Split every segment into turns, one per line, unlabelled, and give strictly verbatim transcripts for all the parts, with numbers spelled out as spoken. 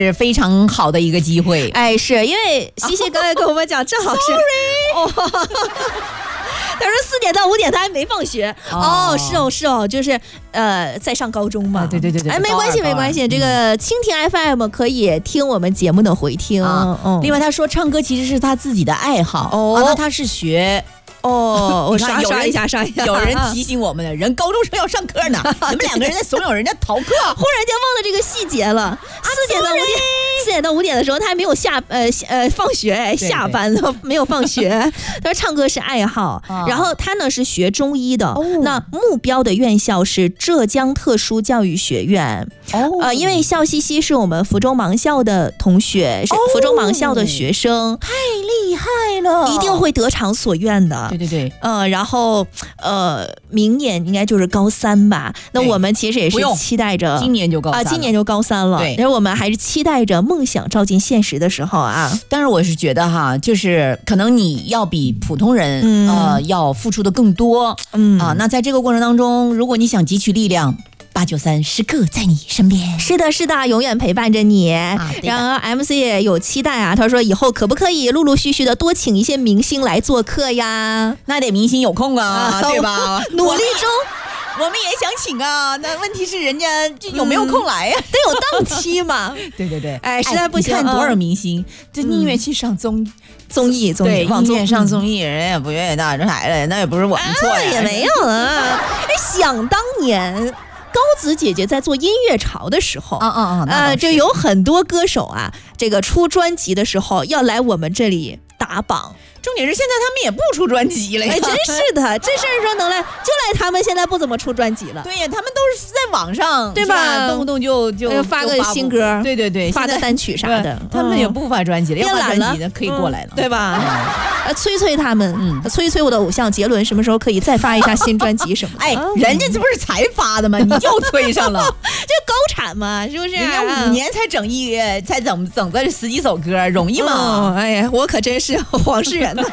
是非常好的一个机会。
哎，是因为西西刚才跟我们讲，正好是。哦他说四点到五点他还没放学哦，哦是哦是哦，就是呃在上高中嘛，
啊、对对对对，
哎没关系没关系，这个蜻蜓 F M 可以听我们节目的回听。
啊嗯、另外他说唱歌其实是他自己的爱好哦，啊、那他是学。
哦，我刷刷一下，刷一下。
有人提醒我们的人，高中生要上课呢，你们两个人在怂恿人家逃课，忽
然间忘了这个细节了。四点到五点，四点到五点的时候，他还没有下呃呃放学，下班了没有放学。他说唱歌是爱好，然后他呢是学中医的，哦、那目标的院校是浙江特殊教育学院。哦，呃，因为笑嘻嘻是我们福州盲校的同学，是福州盲校的学生，
太厉害了，
一定会得偿所愿的。
对对对，
呃，然后呃，明年应该就是高三吧。那我们其实也是期待着，
今年就高三
啊，今年就高三了。对，然后我们还是期待着梦想照进现实的时候啊。
但是我是觉得哈，就是可能你要比普通人、嗯、呃要付出的更多，嗯啊。那在这个过程当中，如果你想汲取力量。八九三时刻在你身边，
是的，是的，永远陪伴着你。啊、然而 M C 也有期待啊，他说以后可不可以陆陆续续的多请一些明星来做客呀？
那得明星有空啊，啊对吧？
努力中。
我们也想请啊，那问题是人家有没有空来呀、啊？
得、嗯、有档期嘛。
对对对，
哎，实在不行，
看多少明星，这音乐去上综
综艺，综艺，
音乐上综艺，人也不愿意拿这台了，那也不是我们错呀、啊，
也没有啊。哎，想当年。高子姐姐在做音乐潮的时候，啊啊啊，呃，就有很多歌手啊，这个出专辑的时候要来我们这里打榜。
重点是现在他们也不出专辑了呀，
哎，真是的，这事儿说能来就来，他们现在不怎么出专辑了。
对呀，他们都是在网上，
对吧？
动不动就就
发个新歌，
对对对，
发个单曲啥的，
他们也不发专辑了，要发专辑的可以过来了，
对吧？呃，催催他们，嗯，催催我的偶像杰伦什么时候可以再发一下新专辑什么的？
哎，人家这不是才发的吗？你就催上了，
这高产嘛，是不是？
人家五年才整一才整整这十几首歌，容易吗？
哎呀，我可真是黄世仁呢。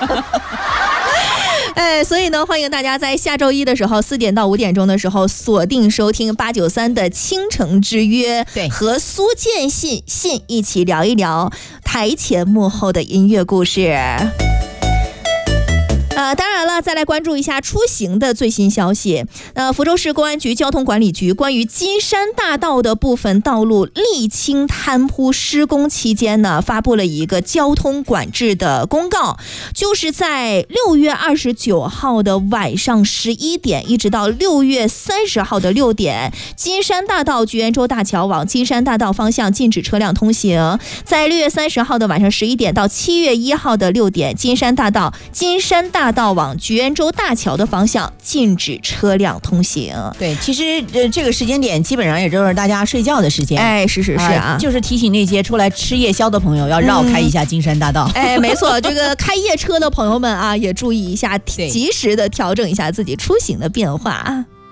哎，所以呢，欢迎大家在下周一的时候四点到五点钟的时候锁定收听八九三的倾城之约，
对，
和苏建信信一起聊一聊台前幕后的音乐故事。呃，当然了，再来关注一下出行的最新消息。呃，福州市公安局交通管理局关于金山大道的部分道路沥青摊铺施工期间呢，发布了一个交通管制的公告，就是在六月二十九号的晚上十一点，一直到六月三十号的六点，金山大道菊园洲大桥往金山大道方向禁止车辆通行。在六月三十号的晚上十一点到七月一号的六点，金山大道金山大道往菊园洲大桥的方向禁止车辆通行。
对，其实呃这个时间点基本上也就是大家睡觉的时间。
哎，是是是啊、
呃，就是提醒那些出来吃夜宵的朋友要绕开一下金山大道。
嗯、哎，没错，这个开夜车的朋友们啊，也注意一下，及时的调整一下自己出行的变化啊。